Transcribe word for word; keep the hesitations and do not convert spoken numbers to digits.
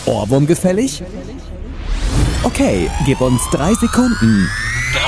Ohrwurm gefällig? Okay, gib uns drei Sekunden. Drei,